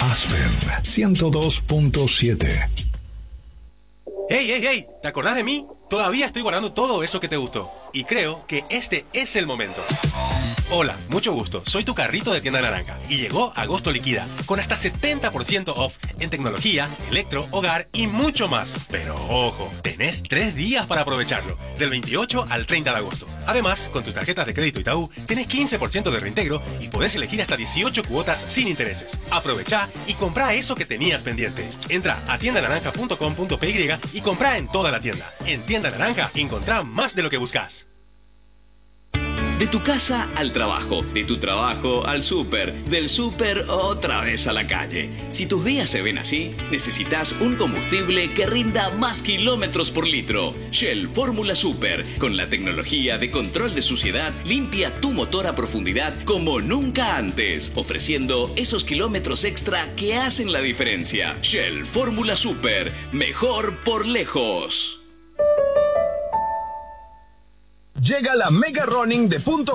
Aspen 102.7. ¡Hey, hey, hey! ¿Te acordás de mí? Todavía estoy guardando todo eso que te gustó. Y creo que este es el momento. Hola, mucho gusto. Soy tu carrito de Tienda Naranja. Y llegó Agosto Liquida, con hasta 70% off en tecnología, electro, hogar y mucho más. Pero ojo, tenés 3 días para aprovecharlo, del 28 al 30 de agosto. Además, con tus tarjetas de crédito Itaú, tenés 15% de reintegro y podés elegir hasta 18 cuotas sin intereses. Aprovechá y comprá eso que tenías pendiente. Entra a tiendanaranja.com.py y comprá en toda la tienda. En Tienda Naranja, encontrá más de lo que buscas. De tu casa al trabajo, de tu trabajo al súper, del súper otra vez a la calle. Si tus días se ven así, necesitas un combustible que rinda más kilómetros por litro. Shell Fórmula Super, con la tecnología de control de suciedad, limpia tu motor a profundidad como nunca antes, ofreciendo esos kilómetros extra que hacen la diferencia. Shell Fórmula Super, mejor por lejos. Llega la Mega Running de